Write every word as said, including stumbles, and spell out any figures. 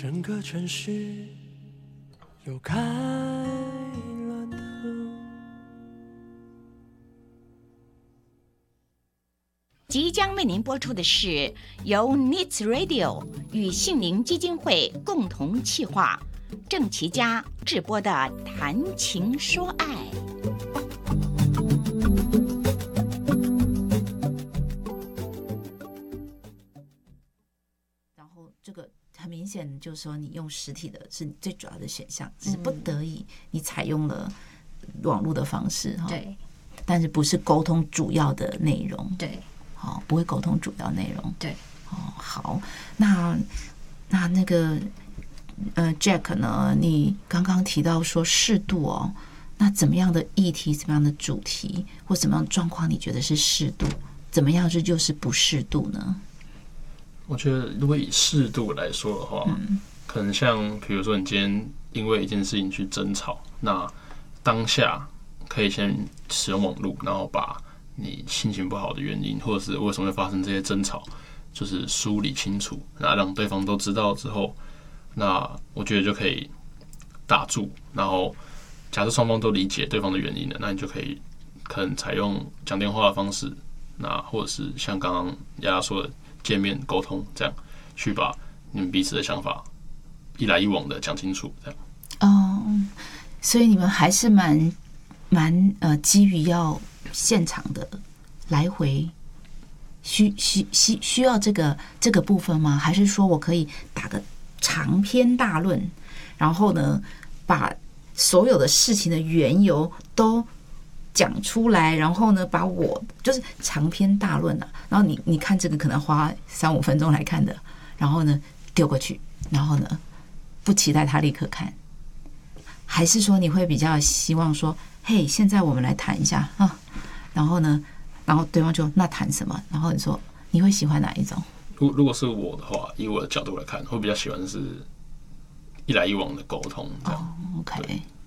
整个城市又开了灯。 即将为您播出的是由 Needs Radio 与杏林基金会共同企划，郑琦家制播的《谈情说爱》。 然后这个很明显就是说，你用实体的是你最主要的选项，只是不得已你采用了网络的方式哈。 对， 但是不是沟通主要的内容。 对。 哦，不会沟通主要内容。 对， 哦，好，那那那个呃，Jack 呢？你刚刚提到说适度哦，那怎么样的议题、怎么样的主题或怎么样的状况，你觉得是适度？怎么样这就是不适度呢？ 我觉得，如果以适度来说的话，嗯、可能像比如说，你今天因为一件事情去争吵，那当下可以先使用网络，然后把你心情不好的原因，或者是为什么会发生这些争吵，就是梳理清楚，那让对方都知道之后，那我觉得就可以打住。然后，假设双方都理解对方的原因了，那你就可以可能采用讲电话的方式，那或者是像刚刚丫丫说的见面沟通，这样去把你们彼此的想法一来一往的讲清楚，这样。 哦，所以你们还是蛮蛮呃，基于要现场的来回需需需需要这个这个部分吗？还是说我可以打个长篇大论，然后呢，把所有的事情的缘由都讲出来，然后呢，把我就是长篇大论啊，然后你你看这个可能花三五分钟来看的，然后呢丢过去，然后呢不期待他立刻看，还是说你会比较希望说，嘿，现在我们来谈一下啊，然后呢，然后对方就那谈什么？然后你说你会喜欢哪一种？ 如如果是我的话，以我的角度来看，我比较喜欢是一来一往的沟通这样。 哦 ，OK。